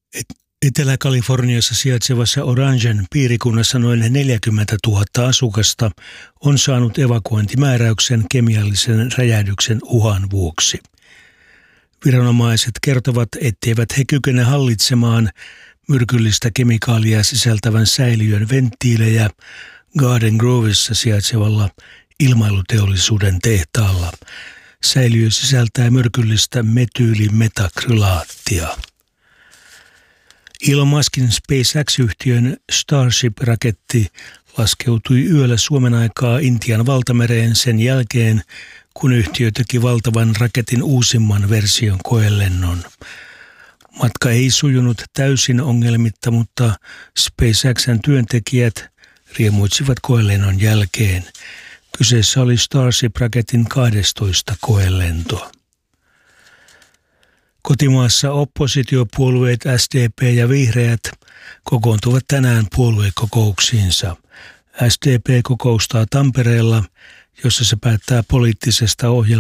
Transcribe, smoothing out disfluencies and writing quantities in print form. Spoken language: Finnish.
Etelä-Kaliforniassa sijaitsevassa Orangen piirikunnassa noin 40 000 asukasta on saanut evakuointimääräyksen kemiallisen räjähdyksen uhan vuoksi. Viranomaiset kertovat, etteivät he kykene hallitsemaan myrkyllistä kemikaalia sisältävän säiliön venttiilejä Garden Grovessa sijaitsevalla ilmailuteollisuuden tehtaalla. Säiliö sisältää myrkyllistä metyylimetakrylaattia. Elon Muskin SpaceX-yhtiön Starship-raketti laskeutui yöllä Suomen aikaa Intian valtamereen sen jälkeen, kun yhtiö teki valtavan raketin uusimman version koelennon. Matka ei sujunut täysin ongelmitta, mutta SpaceXn työntekijät riemuitsivat koelennon jälkeen. Kyseessä oli Starship-raketin 12. koelento. Kotimaassa oppositiopuolueet SDP ja Vihreät kokoontuvat tänään puoluekokouksiinsa. SDP kokoustaa Tampereella, jossa se päättää poliittisesta ohjelmasta